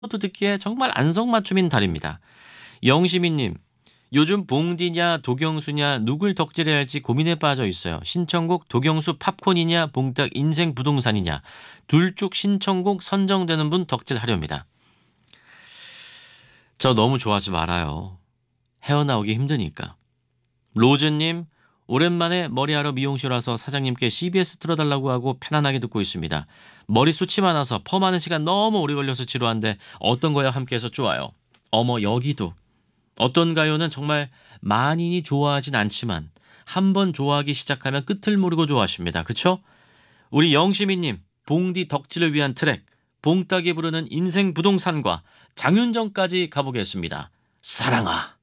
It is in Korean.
또 듣기에 정말 안성맞춤인 달입니다. 영시민님, 요즘 봉디냐 도경수냐 누굴 덕질해야 할지 고민에 빠져 있어요. 신청곡 도경수 팝콘이냐 봉딱 인생 부동산이냐 둘 쭉 신청곡 선정되는 분 덕질하렵니다. 저 너무 좋아하지 말아요. 헤어나오기 힘드니까. 로즈님, 오랜만에 머리하러 미용실 와서 사장님께 CBS 틀어달라고 하고 편안하게 듣고 있습니다. 머리숱이 많아서 펌하는 시간 너무 오래 걸려서 지루한데 어떤 거야 함께해서 좋아요. 어머 여기도. 어떤 가요는 정말 만인이 좋아하진 않지만 한 번 좋아하기 시작하면 끝을 모르고 좋아하십니다. 그쵸? 우리 영시민님, 봉디 덕질을 위한 트랙, 봉딱이 부르는 인생 부동산과 장윤정까지 가보겠습니다. 사랑아.